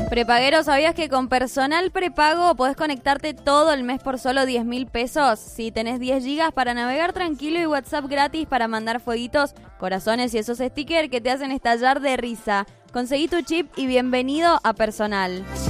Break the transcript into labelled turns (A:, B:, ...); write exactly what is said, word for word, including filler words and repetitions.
A: Prepaguero, ¿sabías que con Personal Prepago podés conectarte todo el mes por solo diez mil pesos? Si tenés diez gigas para navegar tranquilo y WhatsApp gratis para mandar fueguitos, corazones y esos stickers que te hacen estallar de risa. Conseguí tu chip y bienvenido a Personal.